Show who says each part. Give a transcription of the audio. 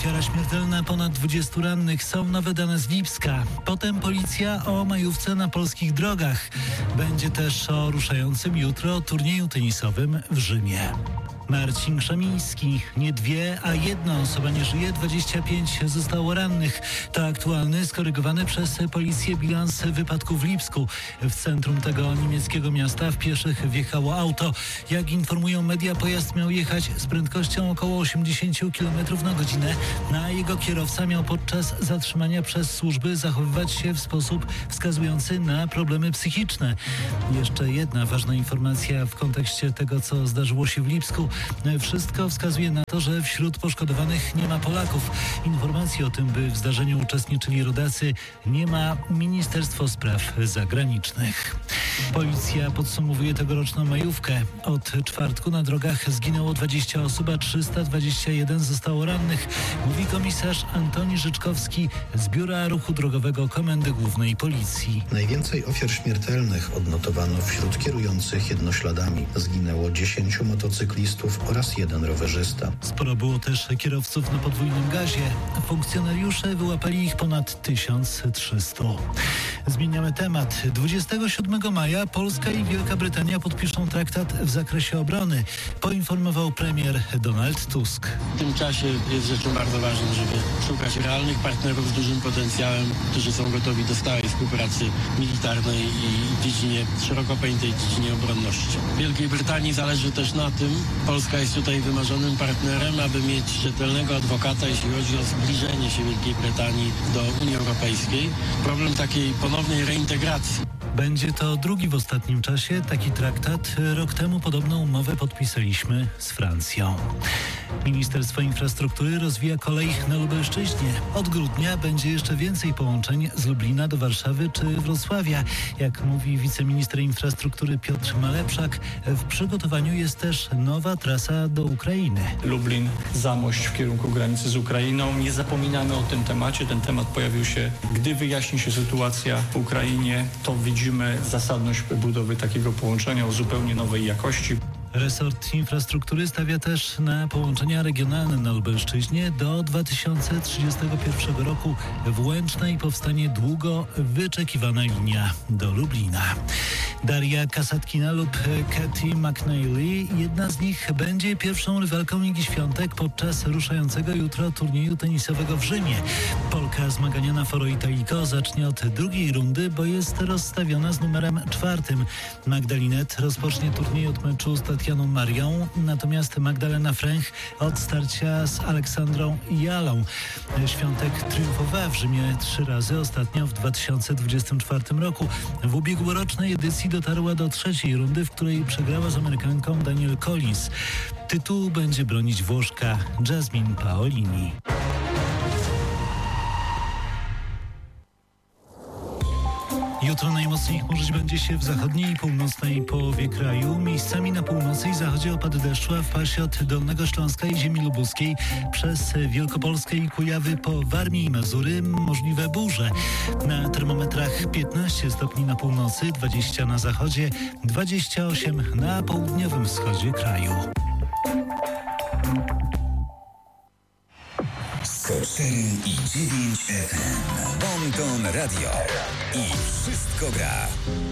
Speaker 1: ofiara śmiertelna, ponad 20 rannych. Są nowe dane z Lipska. Potem policja o majówce na polskich drogach. Będzie też o ruszającym jutro turnieju tenisowym w Rzymie. Marcin Krzemiński. Nie 2, a 1 osoba nie żyje, 25 zostało rannych. To aktualny, skorygowany przez policję bilans wypadku w Lipsku. W centrum tego niemieckiego miasta w pieszych wjechało auto. Jak informują media, pojazd miał jechać z prędkością około 80 km na godzinę. A jego kierowca miał podczas zatrzymania przez służby zachowywać się w sposób wskazujący na problemy psychiczne. Jeszcze jedna ważna informacja w kontekście tego, co zdarzyło się w Lipsku. Wszystko wskazuje na to, że wśród poszkodowanych nie ma Polaków. Informacji o tym, by w zdarzeniu uczestniczyli rodacy, nie ma Ministerstwo Spraw Zagranicznych. Policja podsumowuje tegoroczną majówkę. Od czwartku na drogach zginęło 20 osób, a 321 zostało rannych, mówi komisarz Antoni Życzkowski z Biura Ruchu Drogowego Komendy Głównej Policji.
Speaker 2: Najwięcej ofiar śmiertelnych odnotowano wśród kierujących jednośladami. Zginęło 10 motocyklistów oraz 1 rowerzysta.
Speaker 1: Sporo było też kierowców na podwójnym gazie. Funkcjonariusze wyłapali ich ponad 1300. Zmieniamy temat. 27 maja Polska i Wielka Brytania podpiszą traktat w zakresie obrony, poinformował premier Donald Tusk.
Speaker 3: W tym czasie jest rzeczą bardzo ważną, żeby szukać realnych partnerów z dużym potencjałem, którzy są gotowi do stałej współpracy militarnej i w dziedzinie szeroko pojętej dziedzinie obronności. Wielkiej Brytanii zależy też na tym, Polska jest tutaj wymarzonym partnerem, aby mieć rzetelnego adwokata, jeśli chodzi o zbliżenie się Wielkiej Brytanii do Unii Europejskiej. Problem takiej ponownej reintegracji.
Speaker 1: Będzie to drugi w ostatnim czasie taki traktat. Rok temu podobną umowę podpisaliśmy z Francją. Ministerstwo Infrastruktury rozwija kolej na Lubelszczyźnie. Od grudnia będzie jeszcze więcej połączeń z Lublina do Warszawy czy Wrocławia. Jak mówi wiceminister infrastruktury Piotr Malepszak, w przygotowaniu jest też nowa trasa do Ukrainy.
Speaker 4: Lublin, Zamość w kierunku granicy z Ukrainą. Nie zapominamy o tym temacie. Ten temat pojawił się, gdy wyjaśni się sytuacja w Ukrainie. To widzimy zasadność budowy takiego połączenia o zupełnie nowej jakości.
Speaker 1: Resort infrastruktury stawia też na połączenia regionalne na Lubelszczyźnie. Do 2031 roku w Łęcznej powstanie długo wyczekiwana linia do Lublina. Daria Kasatkina lub Katie McNeely, jedna z nich będzie pierwszą rywalką Ligi Świątek podczas ruszającego jutro turnieju tenisowego w Rzymie. Polka zmagania na Foro Italico zacznie od drugiej rundy, bo jest rozstawiona z numerem 4. Magdalinet rozpocznie turniej od meczu z Tatianą Marią, natomiast Magdalena Fręch od starcia z Aleksandrą Jalą. Świątek triumfowała w Rzymie 3 razy, ostatnio w 2024 roku. W ubiegłorocznej edycji dotarła do 3. rundy, w której przegrała z Amerykanką Danielle Collins. Tytułu będzie bronić Włoszka Jasmine Paolini. Jutro najmocniej chmurzyć będzie się w zachodniej i północnej połowie kraju. Miejscami na północy i zachodzie opady deszczu, a w pasie od Dolnego Śląska i ziemi lubuskiej przez Wielkopolskę i Kujawy po Warmię i Mazury możliwe burze. Na termometrach 15 stopni na północy, 20 na zachodzie, 28 na południowym wschodzie kraju.
Speaker 5: 104,9 FM. Bon Ton Radio. I wszystko gra.